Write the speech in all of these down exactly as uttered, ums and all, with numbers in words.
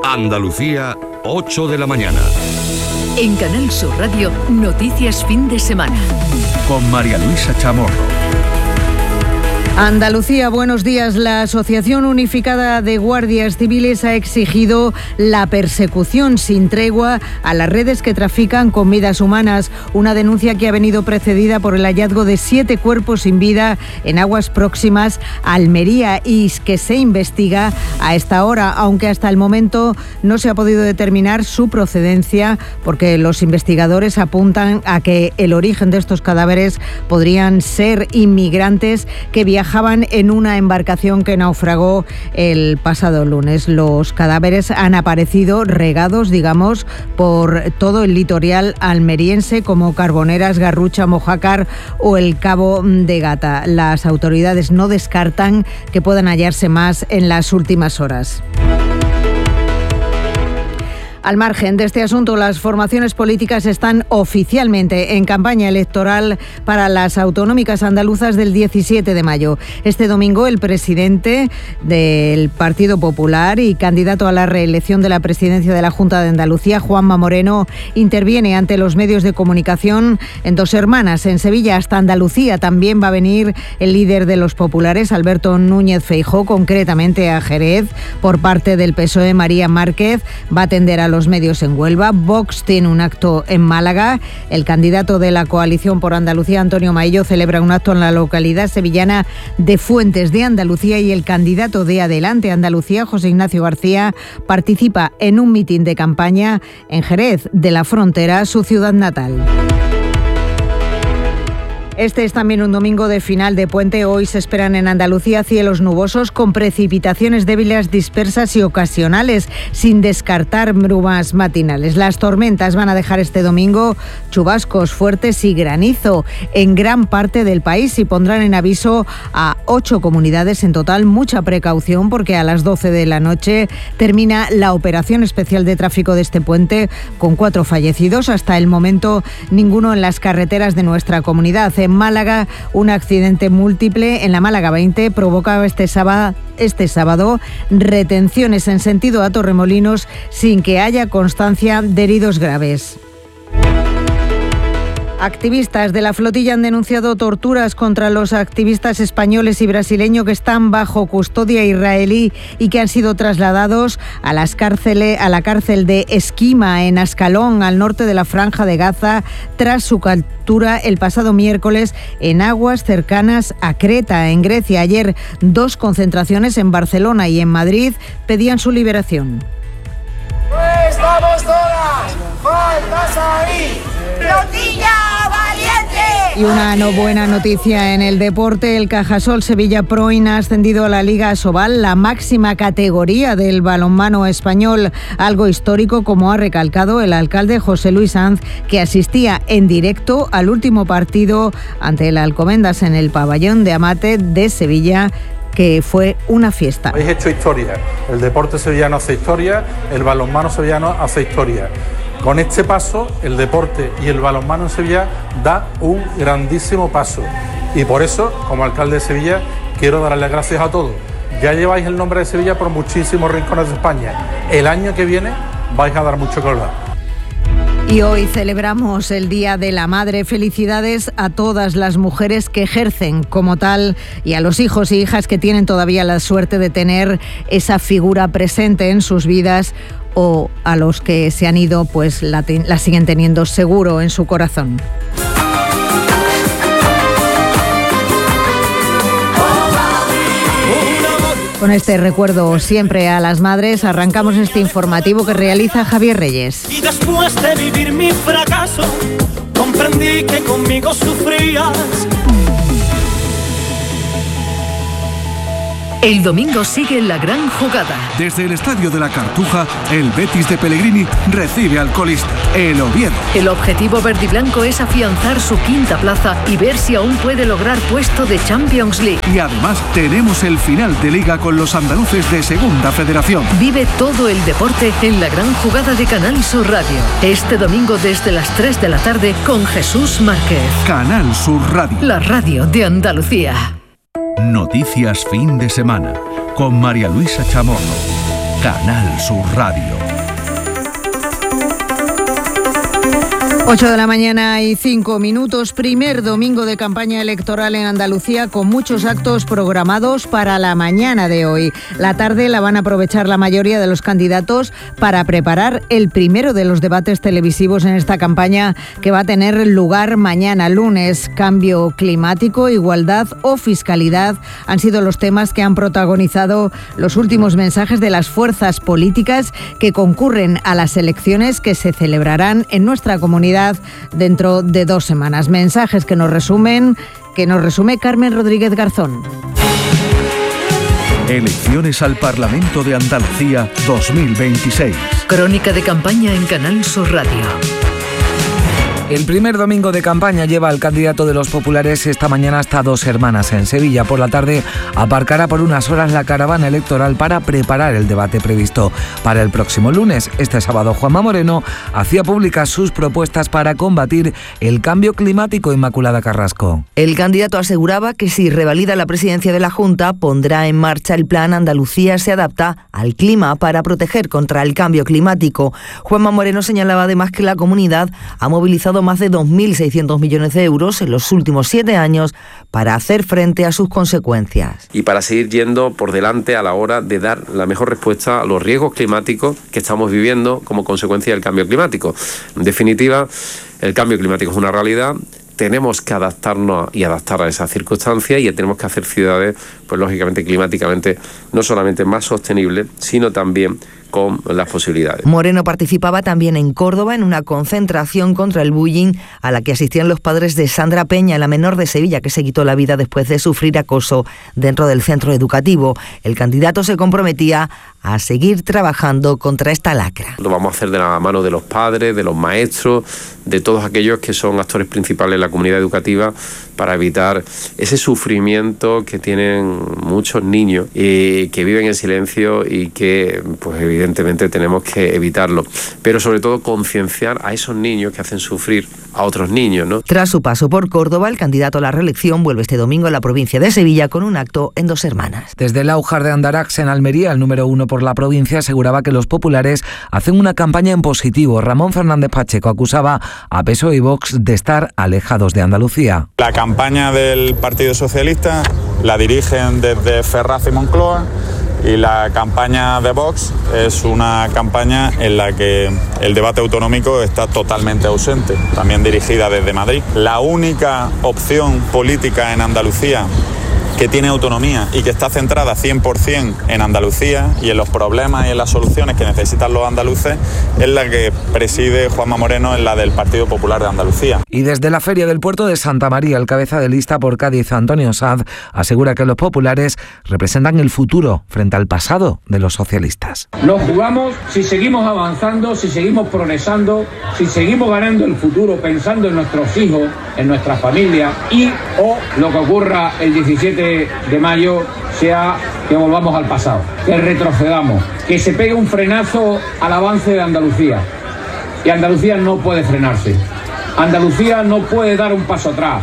Andalucía, ocho de la mañana. En Canal Sur Radio, Noticias Fin de Semana. Con María Luisa Chamorro. Andalucía, buenos días. La Asociación Unificada de Guardias Civiles ha exigido la persecución sin tregua a las redes que trafican con vidas humanas. Una denuncia que ha venido precedida por el hallazgo de siete cuerpos sin vida en aguas próximas a Almería y que se investiga a esta hora, aunque hasta el momento no se ha podido determinar su procedencia, porque los investigadores apuntan a que el origen de estos cadáveres podrían ser inmigrantes que viajan Viajaban en una embarcación que naufragó el pasado lunes. Los cadáveres han aparecido regados, digamos, por todo el litoral almeriense, como Carboneras, Garrucha, Mojácar o el Cabo de Gata. Las autoridades no descartan que puedan hallarse más en las últimas horas. Al margen de este asunto, las formaciones políticas están oficialmente en campaña electoral para las autonómicas andaluzas del diecisiete de mayo. Este domingo, el presidente del Partido Popular y candidato a la reelección de la presidencia de la Junta de Andalucía, Juanma Moreno, interviene ante los medios de comunicación en Dos Hermanas, en Sevilla. Hasta Andalucía también va a venir el líder de los populares, Alberto Núñez Feijóo, concretamente a Jerez, por parte del P S O E, María Márquez. Va a atender a los medios en Huelva. Vox tiene un acto en Málaga. El candidato de la coalición por Andalucía, Antonio Maillo, celebra un acto en la localidad sevillana de Fuentes de Andalucía, y el candidato de Adelante Andalucía, José Ignacio García, participa en un mitin de campaña en Jerez de la Frontera, su ciudad natal. Este es también un domingo de final de puente. Hoy se esperan en Andalucía cielos nubosos con precipitaciones débiles, dispersas y ocasionales, sin descartar brumas matinales. Las tormentas van a dejar este domingo chubascos fuertes y granizo en gran parte del país y pondrán en aviso a ocho comunidades en total. Mucha precaución, porque a las doce de la noche termina la operación especial de tráfico de este puente, con cuatro fallecidos. Hasta el momento, ninguno en las carreteras de nuestra comunidad. En Málaga, un accidente múltiple en la Málaga veinte provocaba este sábado, este sábado retenciones en sentido a Torremolinos sin que haya constancia de heridos graves. Activistas de la flotilla han denunciado torturas contra los activistas españoles y brasileños que están bajo custodia israelí y que han sido trasladados a las cárceles, a la cárcel de Esquima, en Ascalón, al norte de la Franja de Gaza, tras su captura el pasado miércoles en aguas cercanas a Creta, en Grecia. Ayer, dos concentraciones en Barcelona y en Madrid pedían su liberación. ¡Pues vamos todas! ¡Faltas ahí! ¡Flotilla valiente! Y una no buena noticia en el deporte. El Cajasol Sevilla Proin ha ascendido a la Liga Asobal, la máxima categoría del balonmano español, algo histórico, como ha recalcado el alcalde José Luis Sanz, que asistía en directo al último partido ante el Alcobendas en el pabellón de Amate de Sevilla, que fue una fiesta. Habéis hecho historia, el deporte sevillano hace historia, el balonmano sevillano hace historia. Con este paso, el deporte y el balonmano en Sevilla da un grandísimo paso. Y por eso, como alcalde de Sevilla, quiero darle las gracias a todos. Ya lleváis el nombre de Sevilla por muchísimos rincones de España. El año que viene vais a dar mucho que hablar. Y hoy celebramos el Día de la Madre. Felicidades a todas las mujeres que ejercen como tal y a los hijos y hijas que tienen todavía la suerte de tener esa figura presente en sus vidas, o a los que se han ido, pues la, te- la siguen teniendo seguro en su corazón. Con este recuerdo siempre a las madres, arrancamos este informativo que realiza Javier Reyes. Y después de vivir mi fracaso, comprendí que conmigo sufrías. El domingo sigue la gran jugada. Desde el Estadio de la Cartuja, el Betis de Pellegrini recibe al colista, el Oviedo. El objetivo verdiblanco es afianzar su quinta plaza y ver si aún puede lograr puesto de Champions League. Y además tenemos el final de Liga con los andaluces de Segunda Federación. Vive todo el deporte en la gran jugada de Canal Sur Radio. Este domingo desde las tres de la tarde con Jesús Márquez. Canal Sur Radio. La radio de Andalucía. Noticias fin de semana con María Luisa Chamorro. Canal Sur Radio. ocho de la mañana y cinco minutos, primer domingo de campaña electoral en Andalucía con muchos actos programados para la mañana de hoy. La tarde la van a aprovechar la mayoría de los candidatos para preparar el primero de los debates televisivos en esta campaña que va a tener lugar mañana lunes. Cambio climático, igualdad o fiscalidad han sido los temas que han protagonizado los últimos mensajes de las fuerzas políticas que concurren a las elecciones que se celebrarán en nuestra comunidad dentro de dos semanas. Mensajes que nos resumen, que nos resume Carmen Rodríguez Garzón. Elecciones al Parlamento de Andalucía dos mil veintiséis. Crónica de campaña en Canal Sur Radio. El primer domingo de campaña lleva al candidato de los populares esta mañana hasta Dos Hermanas en Sevilla. Por la tarde aparcará por unas horas la caravana electoral para preparar el debate previsto para el próximo lunes. Este sábado Juanma Moreno hacía públicas sus propuestas para combatir el cambio climático. Inmaculada Carrasco. El candidato aseguraba que si revalida la presidencia de la Junta pondrá en marcha el plan Andalucía se adapta al clima para proteger contra el cambio climático. Juanma Moreno señalaba además que la comunidad ha movilizado más de dos mil seiscientos millones de euros en los últimos siete años para hacer frente a sus consecuencias. Y para seguir yendo por delante a la hora de dar la mejor respuesta a los riesgos climáticos que estamos viviendo como consecuencia del cambio climático. En definitiva, el cambio climático es una realidad. Tenemos que adaptarnos y adaptar a esas circunstancias y tenemos que hacer ciudades, pues lógicamente climáticamente, no solamente más sostenibles, sino también con las posibilidades. Moreno participaba también en Córdoba en una concentración contra el bullying a la que asistían los padres de Sandra Peña, la menor de Sevilla que se quitó la vida después de sufrir acoso dentro del centro educativo. El candidato se comprometía a seguir trabajando contra esta lacra. Lo vamos a hacer de la mano de los padres, de los maestros, de todos aquellos que son actores principales en la comunidad educativa para evitar ese sufrimiento que tienen muchos niños y que viven en silencio y que pues evidentemente tenemos que evitarlo, pero sobre todo concienciar a esos niños que hacen sufrir a otros niños, ¿no? Tras su paso por Córdoba, el candidato a la reelección vuelve este domingo a la provincia de Sevilla con un acto en Dos Hermanas. Desde el Aujar de Andarax en Almería, el número uno por la provincia aseguraba que los populares hacen una campaña en positivo. Ramón Fernández Pacheco acusaba a P S O E y Vox de estar alejados de Andalucía. La campaña del Partido Socialista la dirigen desde Ferraz y Moncloa, y la campaña de Vox es una campaña en la que el debate autonómico está totalmente ausente, también dirigida desde Madrid. La única opción política en Andalucía que tiene autonomía y que está centrada cien por ciento en Andalucía y en los problemas y en las soluciones que necesitan los andaluces es la que preside Juanma Moreno, en la del Partido Popular de Andalucía. Y desde la Feria del Puerto de Santa María, el cabeza de lista por Cádiz, Antonio Sanz, asegura que los populares representan el futuro frente al pasado de los socialistas. Nos jugamos si seguimos avanzando, si seguimos progresando, si seguimos ganando el futuro pensando en nuestros hijos, en nuestra familia y o lo que ocurra el diecisiete de mayo sea que volvamos al pasado, que retrocedamos, que se pegue un frenazo al avance de Andalucía. Y Andalucía no puede frenarse. Andalucía no puede dar un paso atrás.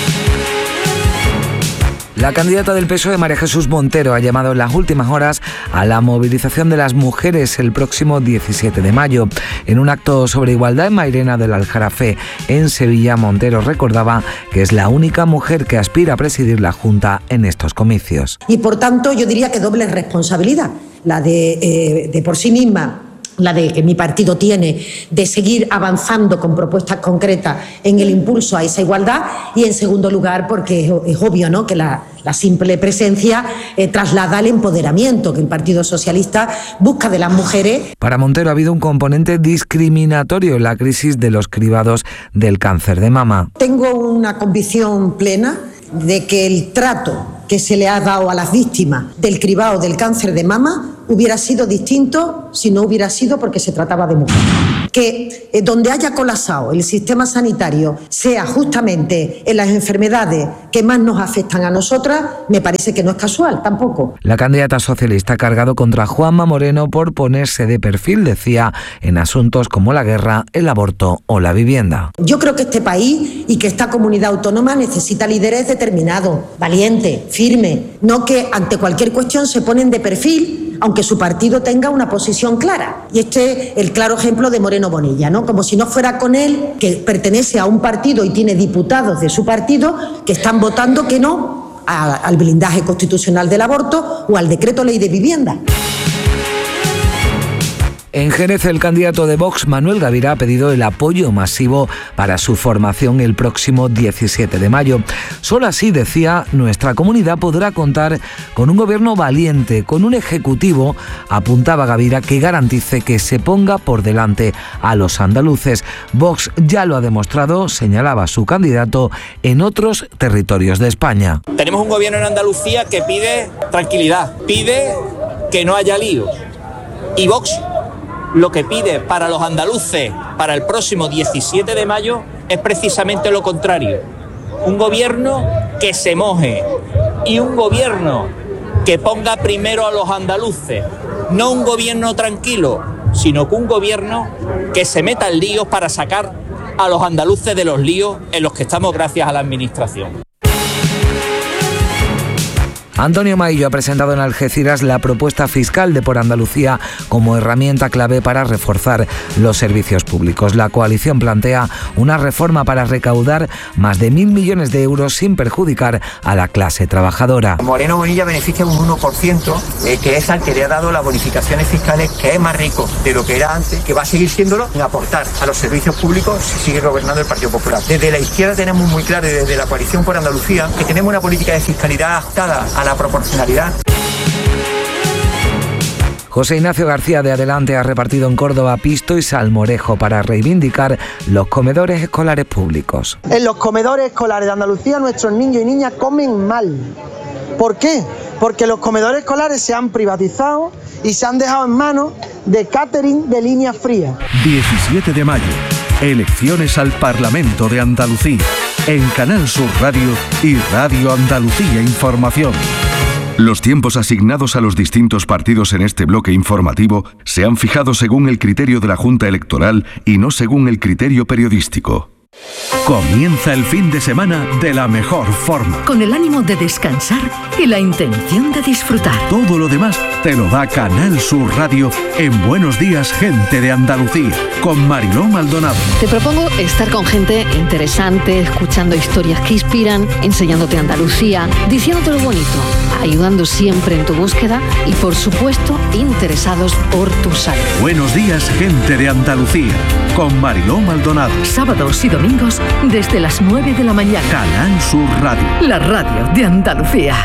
La candidata del P S O E, María Jesús Montero, ha llamado en las últimas horas a la movilización de las mujeres el próximo diecisiete de mayo. En un acto sobre igualdad en Mairena del Aljarafe, en Sevilla, Montero recordaba que es la única mujer que aspira a presidir la Junta en estos comicios. Y por tanto yo diría que doble responsabilidad, la de, eh, de por sí misma, la de que mi partido tiene de seguir avanzando con propuestas concretas en el impulso a esa igualdad, y en segundo lugar porque es, es obvio, ¿no?, que la, la simple presencia eh, traslada el empoderamiento que el Partido Socialista busca de las mujeres. Para Montero ha habido un componente discriminatorio en la crisis de los cribados del cáncer de mama. Tengo una convicción plena de que el trato que se le ha dado a las víctimas del cribado del cáncer de mama hubiera sido distinto si no hubiera sido porque se trataba de mujeres. Que eh, donde haya colapsado el sistema sanitario sea justamente en las enfermedades que más nos afectan a nosotras, me parece que no es casual tampoco. La candidata socialista ha cargado contra Juanma Moreno por ponerse de perfil, decía, en asuntos como la guerra, el aborto o la vivienda. Yo creo que este país y que esta comunidad autónoma necesita líderes determinados, valientes, firmes, no que ante cualquier cuestión se ponen de perfil sí, aunque su partido tenga una posición clara. Y este es el claro ejemplo de Moreno Bonilla, ¿no? Como si no fuera con él, que pertenece a un partido y tiene diputados de su partido que están votando que no a, al blindaje constitucional del aborto o al decreto ley de vivienda. En Jerez, el candidato de Vox, Manuel Gavirá, ha pedido el apoyo masivo para su formación el próximo diecisiete de mayo. Solo así, decía, nuestra comunidad podrá contar con un gobierno valiente, con un ejecutivo, apuntaba Gavirá, que garantice que se ponga por delante a los andaluces. Vox ya lo ha demostrado, señalaba su candidato, en otros territorios de España. Tenemos un gobierno en Andalucía que pide tranquilidad, pide que no haya líos. Y Vox lo que pide para los andaluces para el próximo diecisiete de mayo es precisamente lo contrario. Un gobierno que se moje y un gobierno que ponga primero a los andaluces. No un gobierno tranquilo, sino que un gobierno que se meta en líos para sacar a los andaluces de los líos en los que estamos gracias a la administración. Antonio Maillo ha presentado en Algeciras la propuesta fiscal de Por Andalucía como herramienta clave para reforzar los servicios públicos. La coalición plantea una reforma para recaudar más de mil millones de euros sin perjudicar a la clase trabajadora. Moreno Bonilla beneficia un uno por ciento, eh, que es al que le ha dado las bonificaciones fiscales, que es más rico de lo que era antes, que va a seguir siéndolo, en aportar a los servicios públicos si sigue gobernando el Partido Popular. Desde la izquierda tenemos muy claro, y desde la coalición Por Andalucía, que tenemos una política de fiscalidad adaptada a la proporcionalidad. José Ignacio García de Adelante ha repartido en Córdoba pisto y salmorejo para reivindicar los comedores escolares públicos. En los comedores escolares de Andalucía nuestros niños y niñas comen mal. ¿Por qué? Porque los comedores escolares se han privatizado y se han dejado en manos de catering de línea fría. diecisiete de mayo, elecciones al Parlamento de Andalucía, en Canal Sur Radio y Radio Andalucía Información. Los tiempos asignados a los distintos partidos en este bloque informativo se han fijado según el criterio de la Junta Electoral y no según el criterio periodístico. Comienza el fin de semana de la mejor forma. Con el ánimo de descansar y la intención de disfrutar. Todo lo demás te lo da Canal Sur Radio en Buenos Días, Gente de Andalucía, con Mariló Maldonado. Te propongo estar con gente interesante, escuchando historias que inspiran, enseñándote Andalucía, diciéndote lo bonito, ayudando siempre en tu búsqueda y, por supuesto, interesados por tu salud. Buenos Días, Gente de Andalucía, con Mariló Maldonado. Sábados y domingos desde las nueve de la mañana. Canal Sur Radio. La radio de Andalucía.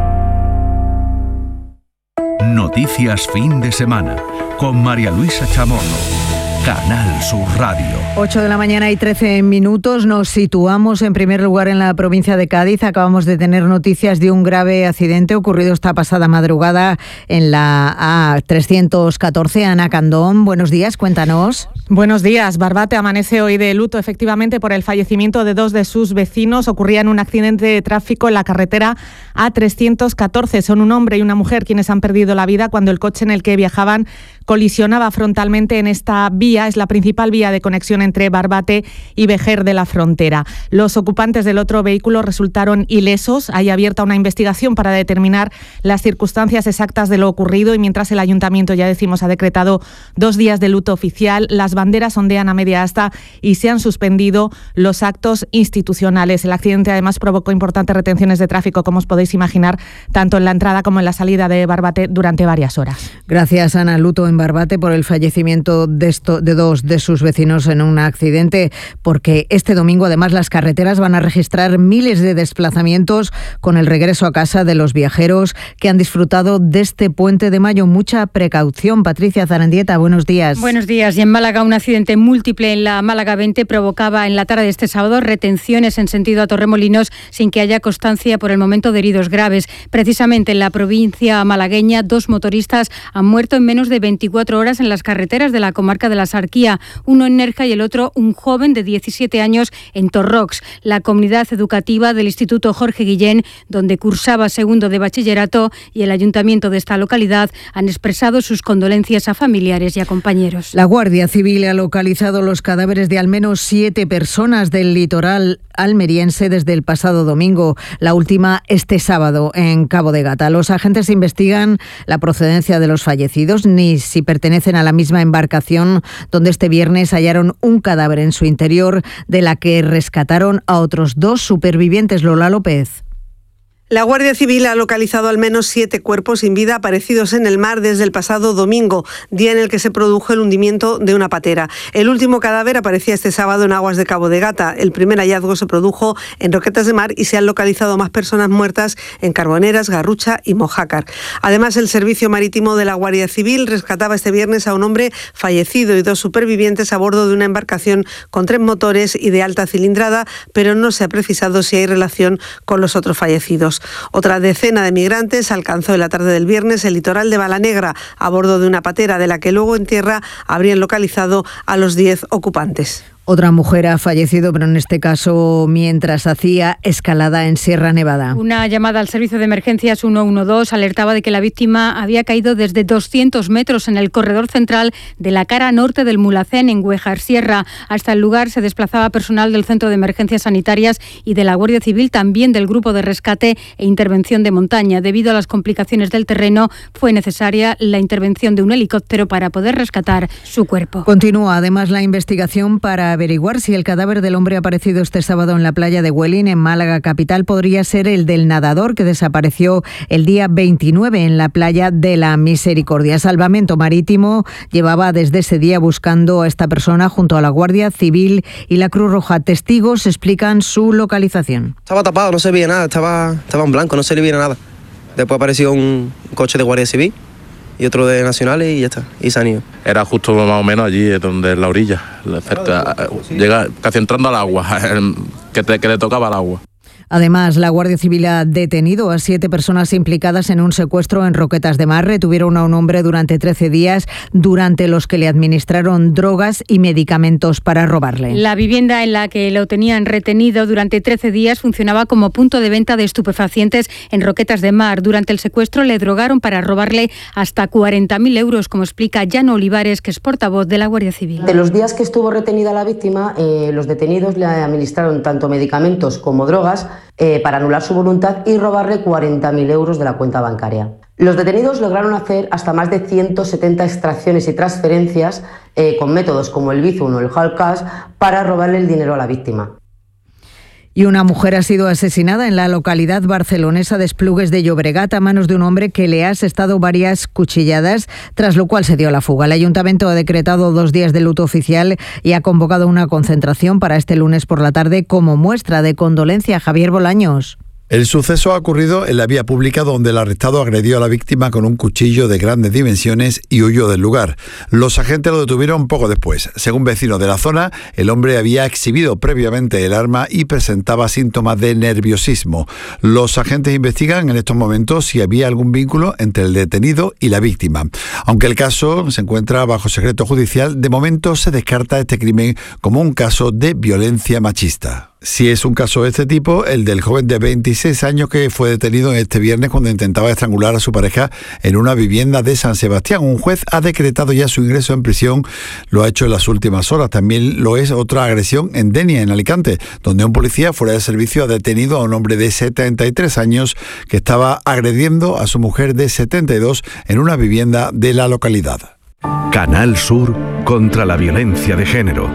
Noticias fin de semana con María Luisa Chamorro. Canal Sur Radio. ocho de la mañana y trece minutos. Nos situamos en primer lugar en la provincia de Cádiz. Acabamos de tener noticias de un grave accidente ocurrido esta pasada madrugada en la A trescientos catorce, Ana Candón. Buenos días, cuéntanos. Buenos días. Barbate amanece hoy de luto, efectivamente, por el fallecimiento de dos de sus vecinos. Ocurría en un accidente de tráfico en la carretera A trescientos catorce. Son un hombre y una mujer quienes han perdido la vida cuando el coche en el que viajaban colisionaba frontalmente en esta vía. Es la principal vía de conexión entre Barbate y Vejer de la Frontera. Los ocupantes del otro vehículo resultaron ilesos. Hay abierta una investigación para determinar las circunstancias exactas de lo ocurrido y mientras el ayuntamiento, ya decimos, ha decretado dos días de luto oficial, las banderas ondean a media asta y se han suspendido los actos institucionales. El accidente además provocó importantes retenciones de tráfico, como os podéis imaginar, tanto en la entrada como en la salida de Barbate durante varias horas. Gracias, Ana. Luto en Barbate por el fallecimiento de, esto, de dos de sus vecinos en un accidente, porque este domingo además las carreteras van a registrar miles de desplazamientos con el regreso a casa de los viajeros que han disfrutado de este puente de mayo. Mucha precaución. Patricia Zarandieta, buenos días. Buenos días. Y en Málaga, un accidente múltiple en la Málaga veinte provocaba en la tarde de este sábado retenciones en sentido a Torremolinos sin que haya constancia por el momento de heridos graves. Precisamente en la provincia malagueña, dos motoristas han muerto en menos de veinticuatro veinticuatro horas en las carreteras de la comarca de la Sarquía, uno en Nerja y el otro un joven de diecisiete años en Torrox, la comunidad educativa del Instituto Jorge Guillén, donde cursaba segundo de bachillerato, y el ayuntamiento de esta localidad han expresado sus condolencias a familiares y a compañeros. La Guardia Civil ha localizado los cadáveres de al menos siete personas del litoral almeriense desde el pasado domingo, la última este sábado en Cabo de Gata. Los agentes investigan la procedencia de los fallecidos ni si pertenecen a la misma embarcación donde este viernes hallaron un cadáver en su interior, de la que rescataron a otros dos supervivientes. Lola López. La Guardia Civil ha localizado al menos siete cuerpos sin vida aparecidos en el mar desde el pasado domingo, día en el que se produjo el hundimiento de una patera. El último cadáver aparecía este sábado en aguas de Cabo de Gata. El primer hallazgo se produjo en Roquetas de Mar y se han localizado más personas muertas en Carboneras, Garrucha y Mojácar. Además, el Servicio Marítimo de la Guardia Civil rescataba este viernes a un hombre fallecido y dos supervivientes a bordo de una embarcación con tres motores y de alta cilindrada, pero no se ha precisado si hay relación con los otros fallecidos. Otra decena de migrantes alcanzó en la tarde del viernes el litoral de Balanegra a bordo de una patera, de la que luego en tierra habrían localizado a los diez ocupantes. Otra mujer ha fallecido, pero en este caso mientras hacía escalada en Sierra Nevada. Una llamada al servicio de emergencias ciento doce alertaba de que la víctima había caído desde doscientos metros en el corredor central de la cara norte del Mulhacén, en Güejar Sierra. Hasta el lugar se desplazaba personal del Centro de Emergencias Sanitarias y de la Guardia Civil, también del Grupo de Rescate e Intervención de Montaña. Debido a las complicaciones del terreno, fue necesaria la intervención de un helicóptero para poder rescatar su cuerpo. Continúa además la investigación para averiguar si el cadáver del hombre aparecido este sábado en la playa de Huelin, en Málaga capital, podría ser el del nadador que desapareció el día veintinueve en la playa de la Misericordia. Salvamento Marítimo llevaba desde ese día buscando a esta persona junto a la Guardia Civil y la Cruz Roja. Testigos explican su localización. Estaba tapado, no se veía nada, estaba, estaba en blanco, no se le veía nada. Después apareció un coche de Guardia Civil y otro de Nacionales y ya está, y se han ido. Era justo más o menos allí, donde es la orilla, cerca, llega casi entrando al agua, que, te, que le tocaba al agua. Además, la Guardia Civil ha detenido a siete personas implicadas en un secuestro en Roquetas de Mar. Retuvieron a un hombre durante trece días, durante los que le administraron drogas y medicamentos para robarle. La vivienda en la que lo tenían retenido durante trece días funcionaba como punto de venta de estupefacientes en Roquetas de Mar. Durante el secuestro le drogaron para robarle hasta cuarenta mil euros, como explica Llano Olivares, que es portavoz de la Guardia Civil. De los días que estuvo retenida la víctima, eh, los detenidos le administraron tanto medicamentos como drogas Eh, para anular su voluntad y robarle cuarenta mil euros de la cuenta bancaria. Los detenidos lograron hacer hasta más de ciento setenta extracciones y transferencias eh, con métodos como el Bizum o el hard cash para robarle el dinero a la víctima. Y una mujer ha sido asesinada en la localidad barcelonesa de Esplugues de Llobregat a manos de un hombre que le ha asestado varias cuchilladas, tras lo cual se dio la fuga. El ayuntamiento ha decretado dos días de luto oficial y ha convocado una concentración para este lunes por la tarde como muestra de condolencia. Javier Bolaños. El suceso ha ocurrido en la vía pública, donde el arrestado agredió a la víctima con un cuchillo de grandes dimensiones y huyó del lugar. Los agentes lo detuvieron poco después. Según vecinos de la zona, el hombre había exhibido previamente el arma y presentaba síntomas de nerviosismo. Los agentes investigan en estos momentos si había algún vínculo entre el detenido y la víctima. Aunque el caso se encuentra bajo secreto judicial, de momento se descarta este crimen como un caso de violencia machista. Si es un caso de este tipo, el del joven de veintiséis años que fue detenido este viernes cuando intentaba estrangular a su pareja en una vivienda de San Sebastián. Un juez ha decretado ya su ingreso en prisión, lo ha hecho en las últimas horas. También lo es otra agresión en Denia, en Alicante, donde un policía fuera de servicio ha detenido a un hombre de setenta y tres años que estaba agrediendo a su mujer de setenta y dos en una vivienda de la localidad. Canal Sur contra la violencia de género.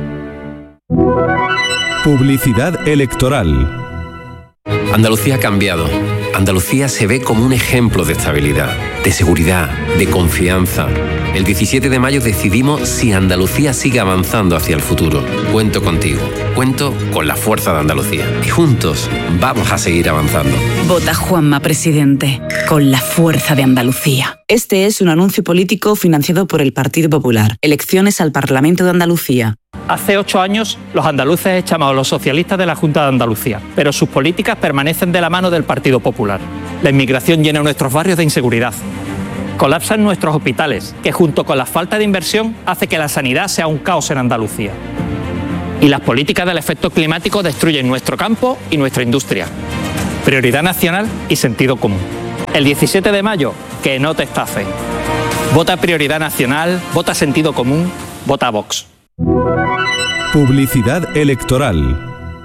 Publicidad electoral. Andalucía ha cambiado. Andalucía se ve como un ejemplo de estabilidad, de seguridad, de confianza. El diecisiete de mayo decidimos si Andalucía sigue avanzando hacia el futuro. Cuento contigo, cuento con la fuerza de Andalucía. Y juntos vamos a seguir avanzando. Vota Juanma Presidente, con la fuerza de Andalucía. Este es un anuncio político financiado por el Partido Popular. Elecciones al Parlamento de Andalucía. Hace ocho años los andaluces echamos a los socialistas de la Junta de Andalucía, pero sus políticas permanecen de la mano del Partido Popular. La inmigración llena nuestros barrios de inseguridad. Colapsan nuestros hospitales, que junto con la falta de inversión hace que la sanidad sea un caos en Andalucía. Y las políticas del efecto climático destruyen nuestro campo y nuestra industria. Prioridad nacional y sentido común. El diecisiete de mayo, que no te estafe. Vota Prioridad Nacional, vota Sentido Común, vota Vox. Publicidad electoral.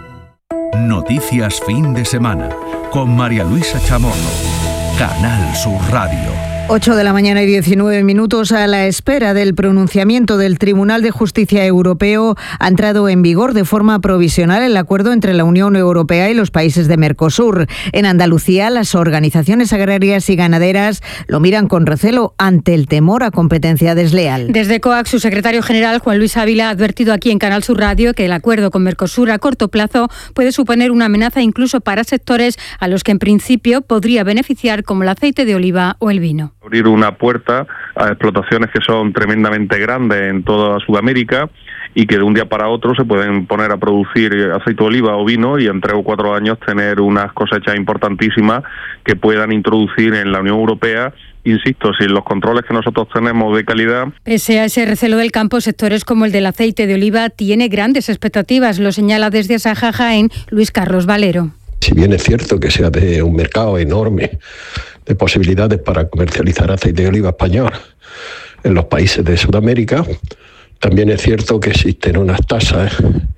Noticias fin de semana con María Luisa Chamorro. Canal Sur Radio. ocho de la mañana y diecinueve minutos. A la espera del pronunciamiento del Tribunal de Justicia Europeo, ha entrado en vigor de forma provisional el acuerdo entre la Unión Europea y los países de Mercosur. En Andalucía, las organizaciones agrarias y ganaderas lo miran con recelo ante el temor a competencia desleal. Desde COAG, su secretario general, Juan Luis Ávila, ha advertido aquí en Canal Sur Radio que el acuerdo con Mercosur a corto plazo puede suponer una amenaza incluso para sectores a los que en principio podría beneficiar, como el aceite de oliva o el vino. Abrir una puerta a explotaciones que son tremendamente grandes en toda Sudamérica y que de un día para otro se pueden poner a producir aceite de oliva o vino y en tres o cuatro años tener unas cosechas importantísimas que puedan introducir en la Unión Europea. Insisto, sin los controles que nosotros tenemos de calidad. Pese a ese recelo del campo, sectores como el del aceite de oliva tiene grandes expectativas, lo señala desde Asaja Jaén Luis Carlos Valero. Si bien es cierto que sea de un mercado enorme de posibilidades para comercializar aceite de oliva español en los países de Sudamérica, también es cierto que existen unas tasas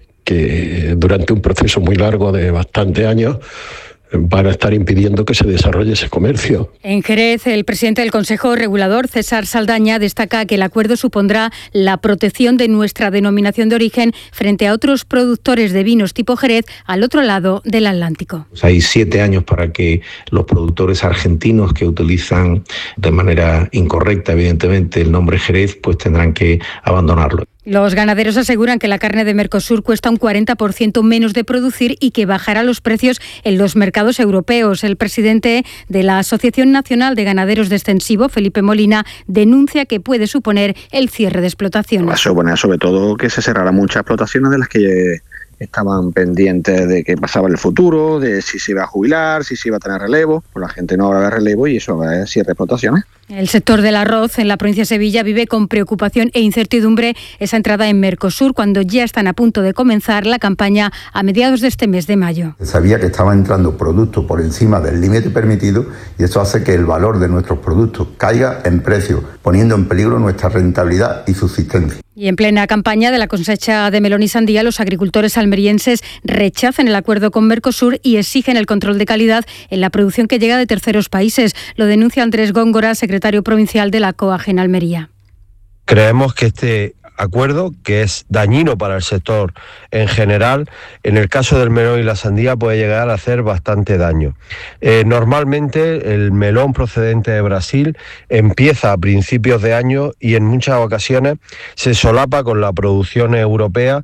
que durante un proceso muy largo de bastantes años van a estar impidiendo que se desarrolle ese comercio. En Jerez, el presidente del Consejo Regulador, César Saldaña, destaca que el acuerdo supondrá la protección de nuestra denominación de origen frente a otros productores de vinos tipo Jerez al otro lado del Atlántico. Hay siete años para que los productores argentinos que utilizan de manera incorrecta, evidentemente, el nombre Jerez, pues tendrán que abandonarlo. Los ganaderos aseguran que la carne de Mercosur cuesta un cuarenta por ciento menos de producir y que bajará los precios en los mercados europeos. El presidente de la Asociación Nacional de Ganaderos de Extensivo, Felipe Molina, denuncia que puede suponer el cierre de explotaciones. Va a suponer sobre todo que se cerrarán muchas explotaciones de las que estaban pendientes de qué pasaba en el futuro, de si se iba a jubilar, si se iba a tener relevo. Pues la gente no va a relevo y eso va a cierre de explotaciones. El sector del arroz en la provincia de Sevilla vive con preocupación e incertidumbre esa entrada en Mercosur cuando ya están a punto de comenzar la campaña a mediados de este mes de mayo. Sabía que estaban entrando productos por encima del límite permitido y eso hace que el valor de nuestros productos caiga en precio, poniendo en peligro nuestra rentabilidad y subsistencia. Y en plena campaña de la cosecha de melón y sandía, los agricultores almerienses rechazan el acuerdo con Mercosur y exigen el control de calidad en la producción que llega de terceros países. Lo denuncia Andrés Góngora, secretario provincial de la COAG en Almería. Creemos que este acuerdo, que es dañino para el sector en general, en el caso del melón y la sandía puede llegar a hacer bastante daño. Eh, normalmente el melón procedente de Brasil empieza a principios de año y en muchas ocasiones se solapa con la producción europea.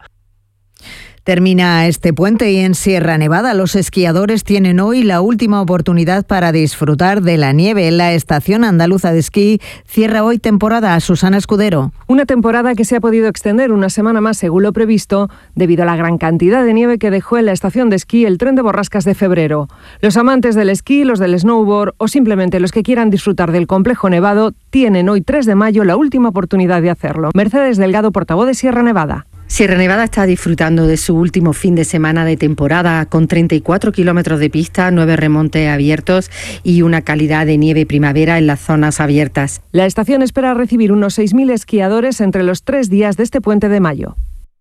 Termina este puente y en Sierra Nevada los esquiadores tienen hoy la última oportunidad para disfrutar de la nieve. La Estación Andaluza de Esquí cierra hoy temporada. Susana Escudero. Una temporada que se ha podido extender una semana más según lo previsto debido a la gran cantidad de nieve que dejó en la estación de esquí el tren de borrascas de febrero. Los amantes del esquí, los del snowboard o simplemente los que quieran disfrutar del complejo nevado tienen hoy tres de mayo la última oportunidad de hacerlo. Mercedes Delgado, portavoz de Sierra Nevada. Sierra Nevada está disfrutando de su último fin de semana de temporada con treinta y cuatro kilómetros de pista, nueve remontes abiertos y una calidad de nieve primavera en las zonas abiertas. La estación espera recibir unos seis mil esquiadores entre los tres días de este puente de mayo.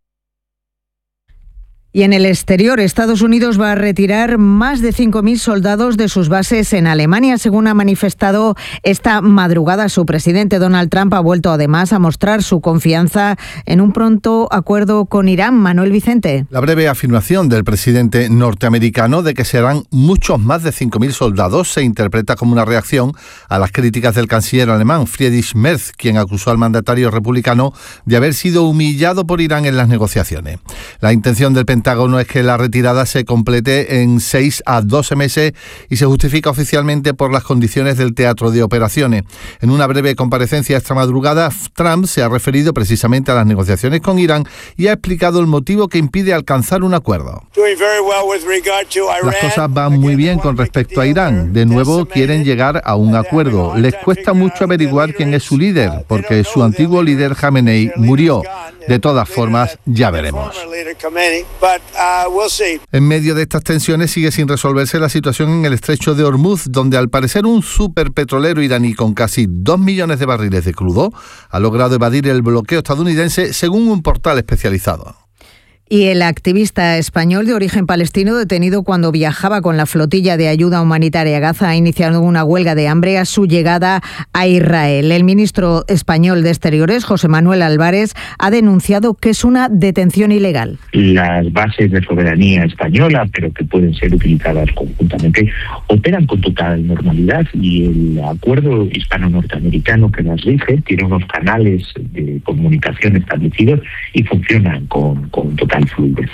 Y en el exterior, Estados Unidos va a retirar más de cinco mil soldados de sus bases en Alemania, según ha manifestado esta madrugada su presidente. Donald Trump ha vuelto además a mostrar su confianza en un pronto acuerdo con Irán. Manuel Vicente. La breve afirmación del presidente norteamericano de que serán muchos más de cinco mil soldados se interpreta como una reacción a las críticas del canciller alemán Friedrich Merz, quien acusó al mandatario republicano de haber sido humillado por Irán en las negociaciones. La intención del Pentágono Pentágono es que la retirada se complete en seis a doce meses y se justifica oficialmente por las condiciones del teatro de operaciones. En una breve comparecencia esta madrugada, Trump se ha referido precisamente a las negociaciones con Irán y ha explicado el motivo que impide alcanzar un acuerdo. Las cosas van muy bien con respecto a Irán. De nuevo quieren llegar a un acuerdo. Les cuesta mucho averiguar quién es su líder, porque su antiguo líder Jamenei murió. De todas formas, ya veremos. En medio de estas tensiones sigue sin resolverse la situación en el estrecho de Hormuz, donde al parecer un superpetrolero iraní con casi dos millones de barriles de crudo ha logrado evadir el bloqueo estadounidense, según un portal especializado. Y el activista español de origen palestino detenido cuando viajaba con la flotilla de ayuda humanitaria a Gaza ha iniciado una huelga de hambre a su llegada a Israel. El ministro español de Exteriores, José Manuel Álvarez, ha denunciado que es una detención ilegal. Las bases de soberanía española, pero que pueden ser utilizadas conjuntamente, operan con total normalidad y el acuerdo hispano-norteamericano que las rige tiene unos canales de comunicación establecidos y funcionan con, con total fluidez.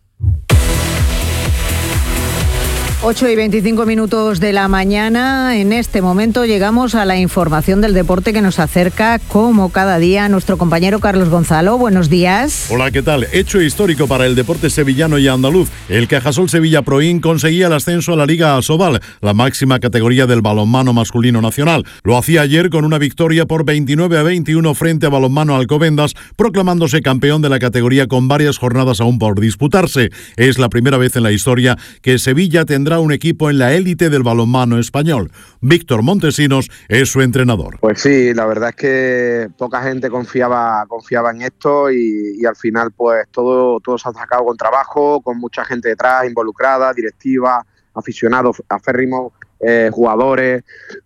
ocho y veinticinco minutos de la mañana. En este momento llegamos a la información del deporte que nos acerca, como cada día, nuestro compañero Carlos Gonzalo. Buenos días. Hola, ¿qué tal? Hecho histórico para el deporte sevillano y andaluz. El Cajasol Sevilla Proin conseguía el ascenso a la Liga Asobal, la máxima categoría del balonmano masculino nacional. Lo hacía ayer con una victoria por veintinueve a veintiuno frente a Balonmano Alcobendas, proclamándose campeón de la categoría con varias jornadas aún por disputarse. Es la primera vez en la historia que Sevilla tendrá un equipo en la élite del balonmano español. Víctor Montesinos es su entrenador. Pues sí, la verdad es que poca gente confiaba confiaba en esto y, y al final pues todo, todo se ha sacado con trabajo, con mucha gente detrás involucrada, directiva, aficionados aférrimos, eh, jugadores.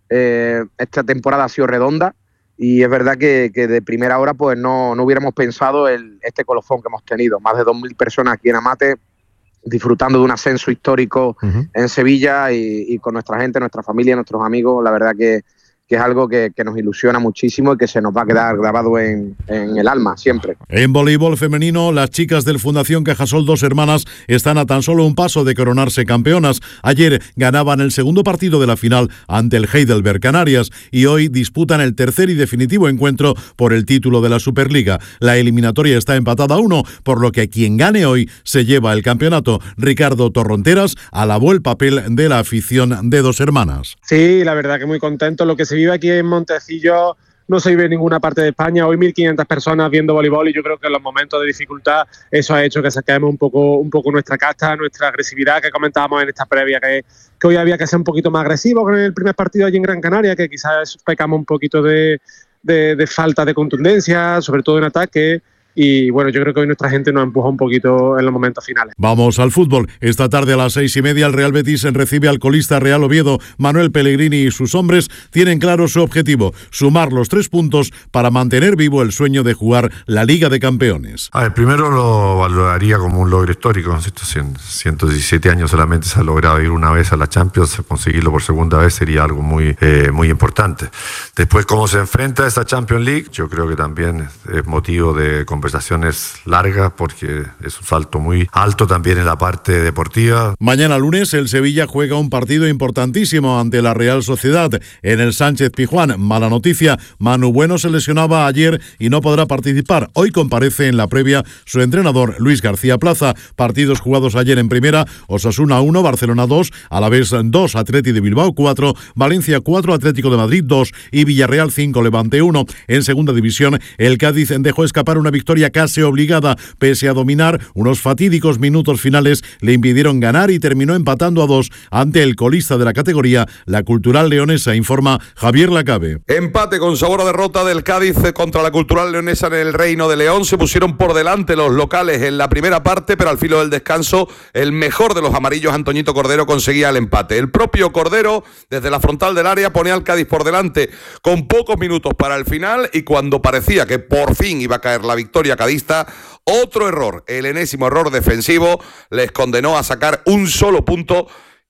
Eh, esta temporada ha sido redonda y es verdad que, que de primera hora pues no, no hubiéramos pensado el, este colofón que hemos tenido. Más de dos mil personas aquí en Amate, disfrutando de un ascenso histórico uh-huh. en Sevilla y, y con nuestra gente, nuestra familia, nuestros amigos. La verdad que, que es algo que, que nos ilusiona muchísimo y que se nos va a quedar grabado en, en el alma siempre. En voleibol femenino, las chicas del Fundación Cajasol Dos Hermanas están a tan solo un paso de coronarse campeonas. Ayer ganaban el segundo partido de la final ante el Heidelberg Canarias y hoy disputan el tercer y definitivo encuentro por el título de la Superliga. La eliminatoria está empatada a uno, por lo que quien gane hoy se lleva el campeonato. Ricardo Torronteras alabó el papel de la afición de Dos Hermanas. Sí, la verdad que muy contento. Lo que se vive aquí en Montecillo no se vive en ninguna parte de España. Hoy mil quinientas personas viendo voleibol y yo creo que en los momentos de dificultad eso ha hecho que saquemos un poco, un poco nuestra casta, nuestra agresividad que comentábamos en esta previa, que, que hoy había que ser un poquito más agresivo con el primer partido allí en Gran Canaria, que quizás pecamos un poquito de, de, de falta de contundencia, sobre todo en ataque. Y bueno, yo creo que hoy nuestra gente nos empuja un poquito en los momentos finales. Vamos al fútbol. Esta tarde a las seis y media el Real Betis recibe al colista Real Oviedo. Manuel Pellegrini y sus hombres tienen claro su objetivo: sumar los tres puntos para mantener vivo el sueño de jugar la Liga de Campeones. A ver, primero lo valoraría como un logro histórico. Estos ciento diecisiete años solamente se ha logrado ir una vez a la Champions. Conseguirlo por segunda vez sería algo muy, eh, muy importante. Después, cómo se enfrenta a esta Champions League, yo creo que también es motivo de conversaciones largas porque es un salto muy alto también en la parte deportiva. Mañana lunes el Sevilla juega un partido importantísimo ante la Real Sociedad en el Sánchez Pizjuán. Mala noticia, Manu Bueno se lesionaba ayer y no podrá participar. Hoy comparece en la previa su entrenador Luis García Plaza. Partidos jugados ayer en primera: Osasuna uno, Barcelona dos, Alavés dos, Atleti de Bilbao cuatro, Valencia cuatro, Atlético de Madrid dos y Villarreal cinco, Levante uno. En segunda división el Cádiz dejó escapar una victoria casi obligada, pese a dominar. Unos fatídicos minutos finales le impidieron ganar y terminó empatando a dos ante el colista de la categoría, la Cultural Leonesa, informa Javier Lacabe. Empate con sabor a derrota del Cádiz contra la Cultural Leonesa en el Reino de León. Se pusieron por delante los locales en la primera parte, pero al filo del descanso el mejor de los amarillos, Antoñito Cordero, conseguía el empate. El propio Cordero, desde la frontal del área, ponía al Cádiz por delante con pocos minutos para el final, y cuando parecía que por fin iba a caer la victoria cadista, otro error, el enésimo error defensivo, les condenó a sacar un solo punto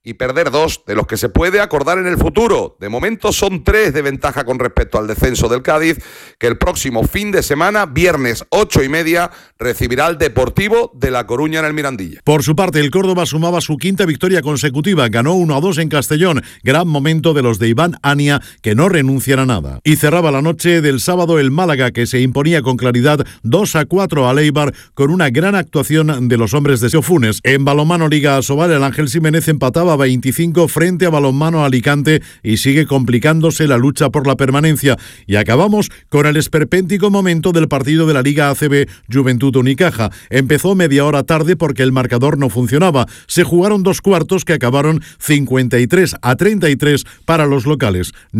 y perder dos de los que se puede acordar en el futuro. De momento son tres de ventaja con respecto al descenso del Cádiz, que el próximo fin de semana, viernes ocho y media, recibirá al Deportivo de La Coruña en el Mirandilla. Por su parte, el Córdoba sumaba su quinta victoria consecutiva, ganó uno a dos en Castellón, gran momento de los de Iván Ania, que no renuncian a nada. Y cerraba la noche del sábado el Málaga, que se imponía con claridad dos a cuatro al Eibar, con una gran actuación de los hombres de Seo Funes. En balonmano Liga Asobal, el Ángel Ximénez empataba veinticinco frente a Balonmano Alicante y sigue complicándose la lucha por la permanencia. Y acabamos con el esperpéntico momento del partido de la Liga A C B Juventud Unicaja. Empezó media hora tarde porque el marcador no funcionaba. Se jugaron dos cuartos que acabaron cincuenta y tres a treinta y tres para los locales.